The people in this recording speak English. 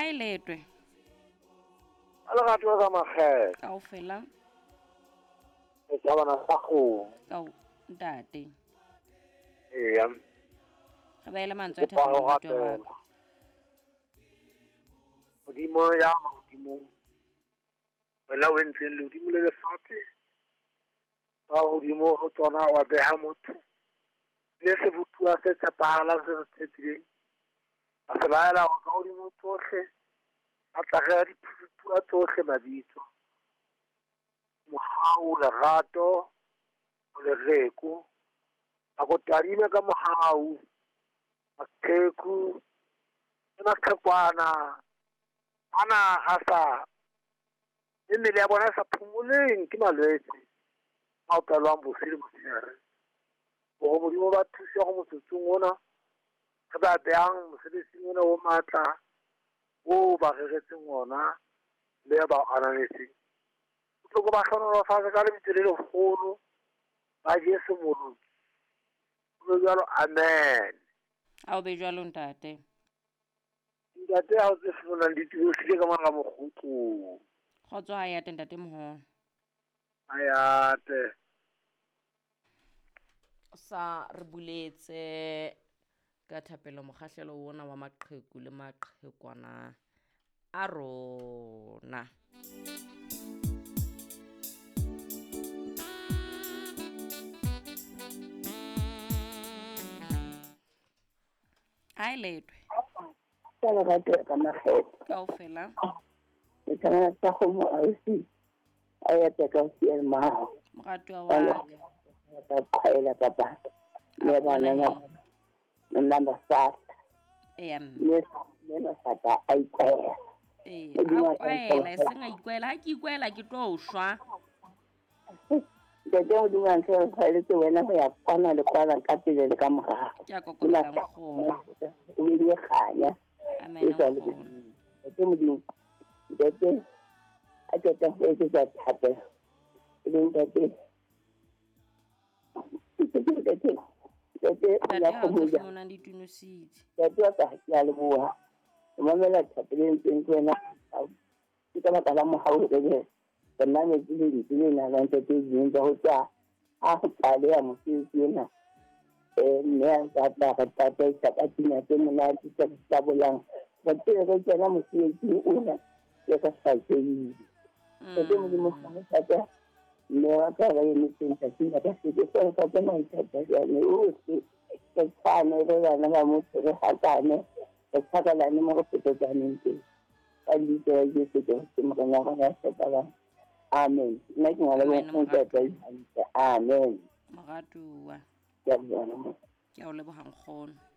Ai letwe. Ala ga twa ka magela Kaofela. e tsa bana sa go Ka ntate. ya Ga ba ile mantswe go pa go thapelo gatela wa. modimo ya modimo wena o ntseng le modimo le lefatshe ba godimo go tsona wa beha motho le se butua se tshepahalang se se tshepileng a se laela go ka godimo tsotlhe a tlagela dipua tsotlhe mabitso mogau lerato lereko a go tadime ka mogau maqheku le maqhekwana ana a sa le mmele ya bona e sa phomoleng ke malwetse a o pelwang bosigo le motshegare go modimo ba thusa go motsotsong ona ge ba behang mosebetsing ona o maatla o ba reretseng ona le ba ananetseng botlhoko ba hlonolofatse ka lebitso le legolo ba jesu moroki go jalo amen A o be jwalo ntate. ntate ha o tse fumanang ditiro se ka mara mogotlo Kgotso ha ya ntate moholo. ayate Sa re buletse ka thapelo mokgahlelo wona wa maqheku le maqhekwana a rona. Ai letwe. Sala ga te ka magela Kaofela. e kana sa go mo ausi a ya te ka siel ma Moratwa wa ta khaela ka ba le bana na namba sa em. le na sa ta ai ka A kwaela seng a ikwela ha ke ikwela ke tlo shwa. de de du an se khaele te wena go ya kwana le kwala ka pele le ka moga Ke a kokola nkgono. o le khanya Amen nkgono. te mo di de a te ta se se ta thapela le ntate Tate ha o tse fumanang ditunositse. Jadi apa ya le bua. Mamela thapeleng teng tsena. Ke ka baka la mohau le nna ne ke le dile na la ntse ke ding tsa ho tsa a go tsale ya mosisi ena. Mme a tsa ta ka ka tina ke mona tsa bolang. Ba tsere ke tsena mosisi una ke ka sa tseng. Ke mo di mo sa ta le wa ka ga yena teng tsa tina ka se ke sa ka tsena ntse ya ne o se ke tsane le bana ba motho re hatane ke tsakala le mo go fetetsang teng ka ditse ya Jesu ke mo kana ga se ba amen nna ke ngwana mo go tsa amen Moratwa. ya bona Ke a o leboga nkgono.